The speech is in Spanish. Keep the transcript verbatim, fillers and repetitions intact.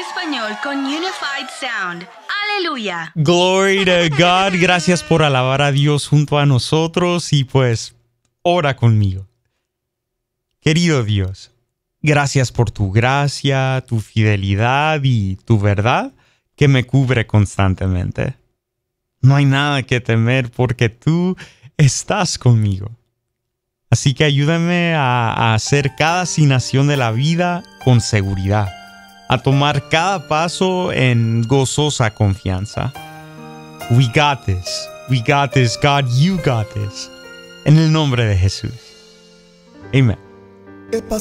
español con Unified Sound. Aleluya. Glory to God. Gracias por alabar a Dios junto a nosotros y pues ora conmigo. Querido Dios, gracias por tu gracia, tu fidelidad y tu verdad que me cubre constantemente. No hay nada que temer porque tú estás conmigo. Así que ayúdame a, a hacer cada asignación de la vida con seguridad, a tomar cada paso en gozosa confianza. We got this. We got this. God, you got this. En el nombre de Jesús. Amén.